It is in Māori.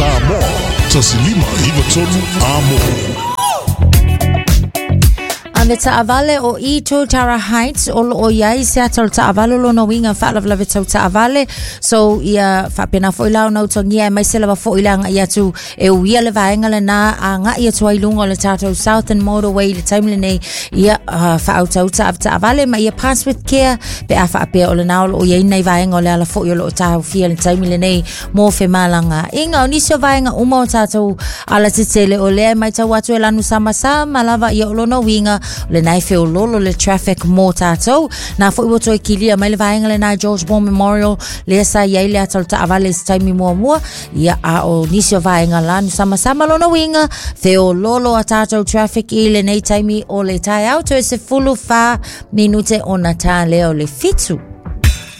Samoa, tasilima iwa tonu amo. Ave taavale o Ito Tara Heights o iai se atal taavale lo no winga whaalavlawe tau taavale so ia whapena fo ilau nau tongia mai se lawa fo ilanga ia tu e uia le vaenga le na a nga ia tu ailunga le tātou Southern Motorway le taimile nei ia whaautauta av taavale ma ia pass with care pe a whaapea o le nao o iai nei vaenga o le ala fo i o lo tāu fia le taimile nei mō whe malanga inga o nisio vaenga uma o tātou ala titele o lea mai tau atu e lanu sama lava ia o lo no winga le nai feo lolo le traffic mo tātou na fo i woto e kilia mai le vaenga le nai George Bourne Memorial le sa iai le atal taavale se taimi mua ia a o nisio vaenga lanu sama lona winga feo lolo a tātou traffic i le nei taimi o le tai auto e se fulu fa minute o na tā leo le fitu